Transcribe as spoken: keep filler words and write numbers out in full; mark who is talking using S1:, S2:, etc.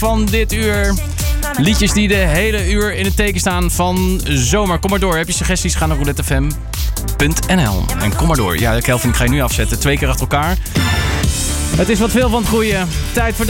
S1: van dit uur. Liedjes die de hele uur in het teken staan van zomer. Kom maar door. Heb je suggesties? Ga naar roulette f m punt n l. En kom maar door. Ja, Kelvin, ik ga je nu afzetten. Twee keer achter elkaar. Het is wat veel van het goede. Tijd voor